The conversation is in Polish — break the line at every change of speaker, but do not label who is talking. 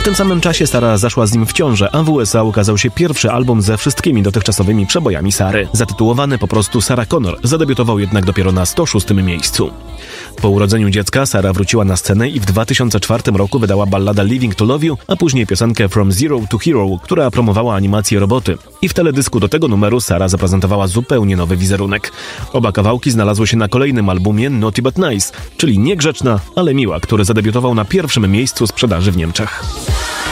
tym samym czasie Sara zaszła z nim w ciążę, a w USA ukazał się pierwszy album ze wszystkimi dotychczasowymi przebojami Sary. Zatytułowany po prostu Sarah Connor, zadebiutował jednak dopiero na 106. miejscu. Po urodzeniu dziecka Sara wróciła na scenę i w 2004 roku wydała balladę Living to Love You, a później piosenkę From Zero to Hero, która promowała animację roboty. I w teledysku do tego numeru Sara zaprezentowała zupełnie nowy wizerunek. Oba kawałki znalazły się na kolejnym albumie Naughty But Nice, czyli niegrzeczna, ale miła, który zadebiutował na pierwszym miejscu sprzedaży w Niemczech.